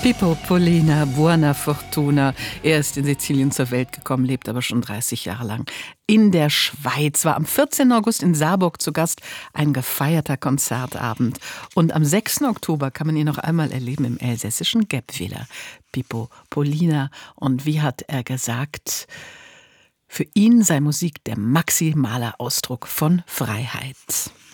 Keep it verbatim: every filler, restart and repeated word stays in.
Pippo Pollina, Buona Fortuna. Er ist in Sizilien zur Welt gekommen, lebt aber schon dreißig Jahre lang in der Schweiz. War am vierzehnten August in Saarburg zu Gast, ein gefeierter Konzertabend. Und am sechsten Oktober kann man ihn noch einmal erleben im elsässischen Guebwiller. Pippo Pollina. Und wie hat er gesagt, für ihn sei Musik der maximale Ausdruck von Freiheit.